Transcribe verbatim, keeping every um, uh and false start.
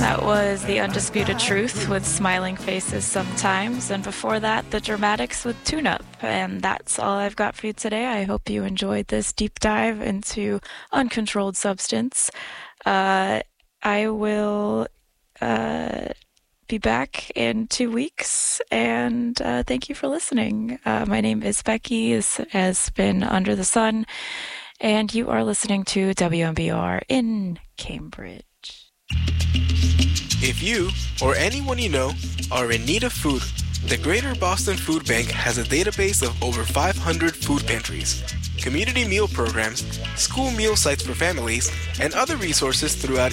That was The Undisputed Truth with Smiling Faces Sometimes, and before that, The Dramatics with Tune Up. And that's all I've got for you today. I hope you enjoyed this deep dive into uncontrolled substance. Uh, I will uh, be back in two weeks, and uh, thank you for listening. Uh, my name is Becky. This has been Under the Sun, and you are listening to W M B R in Cambridge. If you, or anyone you know, are in need of food, the Greater Boston Food Bank has a database of over five hundred food pantries, community meal programs, school meal sites for families, and other resources throughout